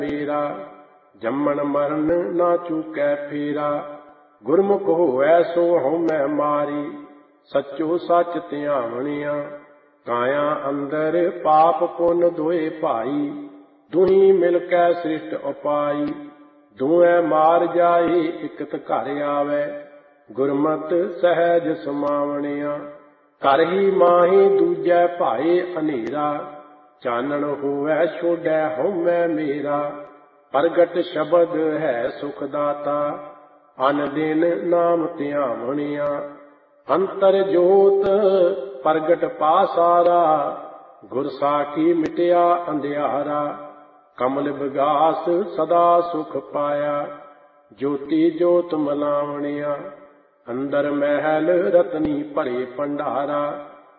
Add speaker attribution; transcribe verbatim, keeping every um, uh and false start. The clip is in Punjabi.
Speaker 1: ਮੇਰਾ, ਜੰਮਣ ਮਰਨ ਨਾ ਚੂਕੈ ਫੇਰਾ। ਗੁਰਮੁਖ ਹੋਵੈ ਸੋ ਹਉਮੈ ਮਾਰੀ, ਸੱਚੋ ਸੱਚ ਧਿਆਵਣਿਆ। ਕਾਇਆ ਅੰਦਰ ਪਾਪ ਪੁੰਨ ਦੋਏ ਭਾਈ, ਦੁਹੀਂ ਮਿਲ ਕੈ ਸ੍ਰਿਸ਼ਟ ਉਪਾਈ। ਦੋਇ ਮਾਰ ਜਾਏ ਇਕਤ ਘਰ ਆਵੈ, ਗੁਰਮਤਿ ਸਹਿਜ ਸਮਾਵਣਿਆ। ਘਰ ਹੀ ਮਾਹੀ ਦੂਜੈ ਭਾਏ ਹਨੇਰਾ, ਚਾਨਣ ਹੋਵੈ ਛੋਡੈ ਹਉਮੈ ਮੇਰਾ। ਪ੍ਰਗਟ ਸ਼ਬਦ ਹੈ ਸੁਖ ਦਾਤਾ, ਅਨ ਦਿਨ ਨਾਮ ਧਿਆਵਣਿਆ। ਅੰਤਰ ਜੋਤ ਪ੍ਰਗਟ ਪਾਸਾਰਾ, ਗੁਰ ਸਾਖੀ ਮਿਟਿਆ ਅੰਧਿਆਰਾ। ਕਮਲ ਵਿਗਾਸ ਸਦਾ ਸੁਖ ਪਾਇਆ, ਜੋਤੀ ਜੋਤ ਮਲਾਵਣਿਆ। ਅੰਦਰ ਮਹਿਲ ਰਤਨੀ ਭਰੇ ਭੰਡਾਰਾ,